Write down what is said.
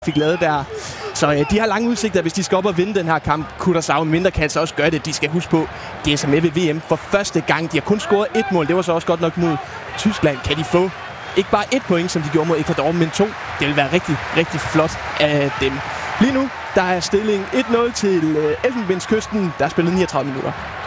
fik lavet der. Så de har lange udsigter, hvis de skal op og vinde den her kamp. Curaçao mindre kan altså også gøre det. De skal huske på, det er som med ved VM for første gang. De har kun scoret 1 mål. Det var så også godt nok mod Tyskland. Kan de få ikke bare 1 point, som de gjorde mod Ecuador, men 2? Det vil være rigtig, rigtig flot af dem. Lige nu, der er stillingen 1-0 til Elfenbenskysten. Der er spillet 39 minutter.